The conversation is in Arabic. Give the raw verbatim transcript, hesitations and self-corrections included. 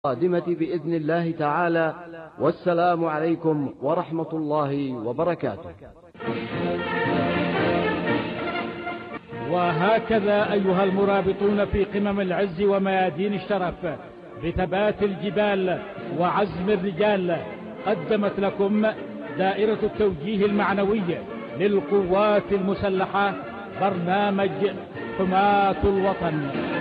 القادمة بإذن الله تعالى. والسلام عليكم ورحمة الله وبركاته. وهكذا أيها المرابطون في قمم العز وميادين الشرف بثبات الجبال وعزم الرجال، قدمت لكم دائرة التوجيه المعنوي للقوات المسلحة برنامج حماة الوطن.